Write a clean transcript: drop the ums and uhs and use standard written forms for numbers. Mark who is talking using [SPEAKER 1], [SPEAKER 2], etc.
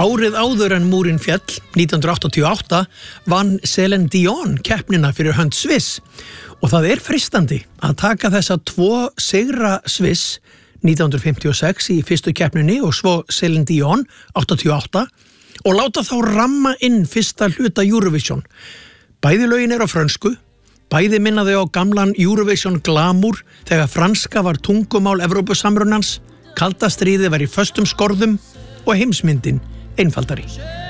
[SPEAKER 1] Árið áður en múrinn féll, 1988, vann Celine Dion keppnina fyrir hönd Sviss og það freistandi að taka þessa 2 sigra Sviss 1956 í fyrstu keppninni og svo Celine Dion 88 og láta þá ramma inn fyrsta hluta Eurovision. Bæði lögin á frönsku, bæði minna þau á gamlan Eurovision glamour þegar franska var tungumál Evrópusamrunans, kalda stríðið var í föstum skorðum og heimsmyndin einfaldari.